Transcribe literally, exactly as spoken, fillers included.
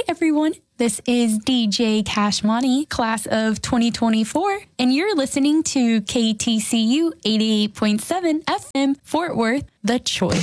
everyone. This is D J Cashmoney, class of twenty twenty-four, and you're listening to K T C U eighty-eight point seven F M, Fort Worth, The Choice.